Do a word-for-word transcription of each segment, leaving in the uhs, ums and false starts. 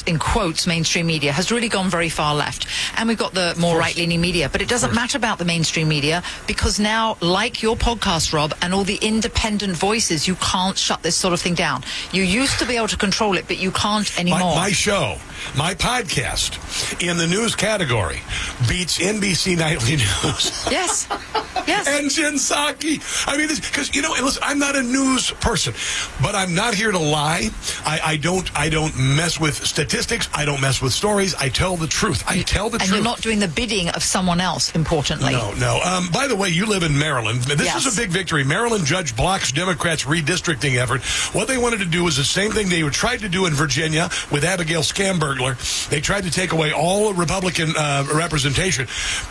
in quotes, mainstream media has really gone very far left. And we've got the more right-leaning media. But it doesn't matter about the mainstream media because now, like your podcast, Rob, and all the independent voices, you can't shut this sort of thing down. You used to be able to control it, but you can't anymore. My, my show, my podcast, in the news category, beats N B C Nightly News. Yes. Yes. And Jen Psaki. I mean, because, you know, listen, I'm not a news person, but I'm not here to lie. I, I don't I don't mess with statistics. I don't mess with stories. I tell the truth. I tell the and truth. And you're not doing the bidding of someone else, importantly. No, no. Um, by the way, you live in Maryland. This yes. is a big victory. Maryland judge blocks Democrats' redistricting effort. What they wanted to do was the same thing they tried to do in Virginia with Abigail Schamberger. They tried to take away all Republican uh, representation.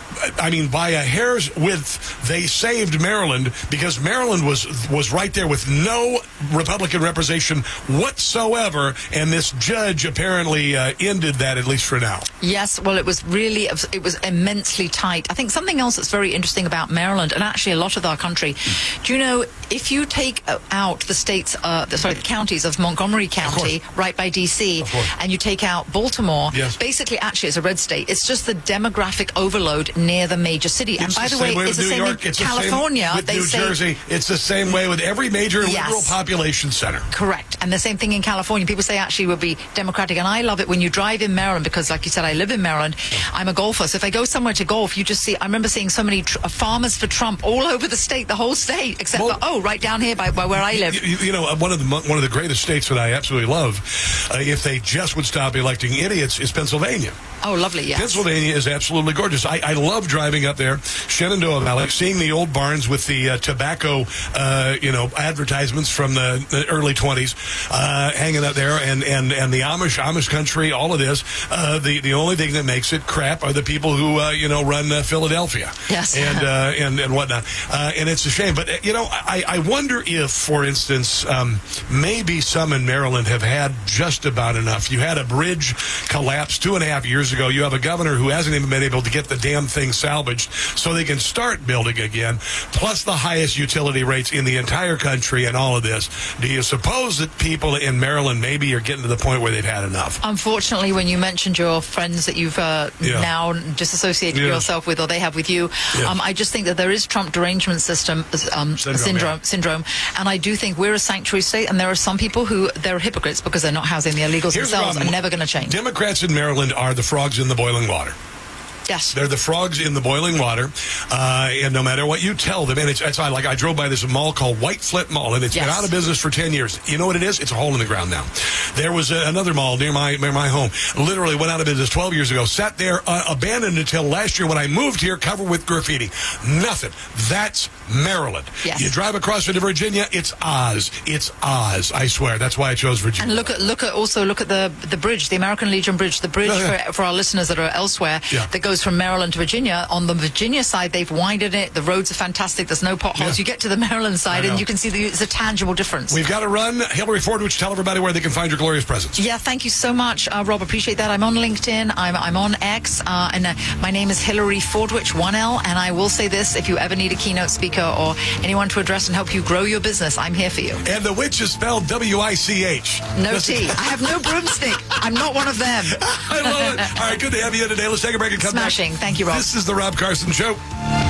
I mean, by a hair's width, they saved Maryland because Maryland was was right there with no Republican representation whatsoever, and this judge apparently uh, ended that, at least for now. Yes, well, it was really, it was immensely tight. I think something else that's very interesting about Maryland, and actually a lot of our country, do you know, if you take out the states, uh, the, sorry, the counties of Montgomery County, right by D C, and you take out Baltimore, yes. basically, actually, it's a red state. It's just the demographic overload near the major city. It's and by the the way, way it's the New same York, in it's California. The same with they New say, Jersey. It's the same way with every major yes. liberal population center. Correct. And the same thing in California. People say actually would be Democratic. And I love it when you drive in Maryland because, like you said, I live in Maryland. I'm a golfer. So if I go somewhere to golf, you just see, I remember seeing so many tr- farmers for Trump all over the state, the whole state, except well, for, oh, right down here by, by where I live. You, you know, one of the one of the greatest states that I absolutely love, uh, if they just would stop electing idiots, is Pennsylvania. Oh, lovely, yes. Pennsylvania is absolutely gorgeous. I, I love driving up there, Shenandoah Valley, seeing the old barns with the uh, tobacco, uh, you know, advertisements from the, the early twenties, uh, hanging out there, and, and, and the Amish, Amish country, all of this. Uh, the, the only thing that makes it crap are the people who, uh, you know, run uh, Philadelphia. Yes. And, uh, and, and whatnot. Uh, and it's a shame. But, you know, I, I wonder if, for instance, um, maybe some in Maryland have had just about enough. You had a bridge collapse two and a half years ago. You have a governor who hasn't even been able to get the damn thing salvaged so they can start building again, plus the highest utility rates in the entire country and all of this. Do you suppose that people in Maryland maybe are getting to the point where they've had enough? Unfortunately, when you mentioned your friends that you've uh, yeah. now disassociated yeah. yourself with, or they have with you, yeah. um, I just think that there is Trump derangement system um, syndrome, syndrome, yeah. syndrome, and I do think we're a sanctuary state, and there are some people who they're hypocrites because they're not housing the illegals Here's themselves, the and never going to change. Democrats in Maryland are the frogs in the boiling water. Yes. They're the frogs in the boiling water, uh, and no matter what you tell them, and it's, it's like I drove by this mall called White Flint Mall, and it's yes. been out of business for ten years. You know what it is? It's a hole in the ground now. There was a, another mall near my near my home, literally went out of business twelve years ago, sat there uh, abandoned until last year when I moved here, covered with graffiti. Nothing. That's Maryland. Yes. You drive across into Virginia, it's Oz. It's Oz, I swear. That's why I chose Virginia. And look at look at also look at the the bridge, the American Legion Bridge, the bridge yeah, yeah. For, for our listeners that are elsewhere yeah. that goes from Maryland to Virginia. On the Virginia side, they've widened it. The roads are fantastic. There's no potholes. Yeah. You get to the Maryland side, and you can see the, it's a tangible difference. We've got to run. Hillary Fordwich, tell everybody where they can find your glorious presence. Yeah, thank you so much, uh, Rob. Appreciate that. I'm on LinkedIn. I'm, I'm on X, uh, and uh, my name is Hillary Fordwich, one L. And I will say this: if you ever need a keynote speaker or anyone to address and help you grow your business, I'm here for you. And the witch is spelled W I C H. No T. I have no broomstick. I'm not one of them. I love it. All right, good to have you today. Let's take a break and come Smashing. back. Thank you, Rob. This is the Rob Carson Show.